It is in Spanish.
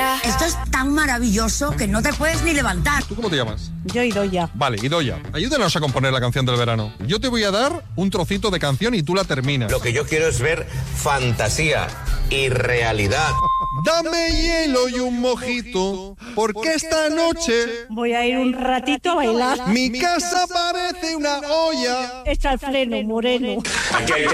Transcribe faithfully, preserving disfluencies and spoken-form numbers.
Esto es tan maravilloso que no te puedes ni levantar. ¿Tú cómo te llamas? Yo Idoia. Vale, Idoia, ayúdanos a componer la canción del verano. Yo te voy a dar un trocito de canción y tú la terminas. Lo que yo quiero es ver fantasía y realidad. Dame hielo y un mojito, porque esta noche Voy a ir un ratito a bailar. mi casa parece una olla. Echa el freno, moreno. Aquí hay